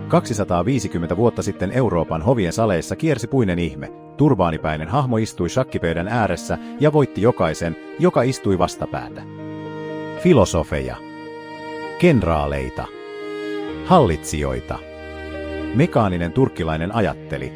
250 vuotta sitten Euroopan hovien saleissa kiersi puinen ihme. Turbaanipäinen hahmo istui shakkipöydän ääressä ja voitti jokaisen, joka istui vastapäätä. Filosofeja, kenraaleita, hallitsijoita. Mekaaninen turkkilainen ajatteli,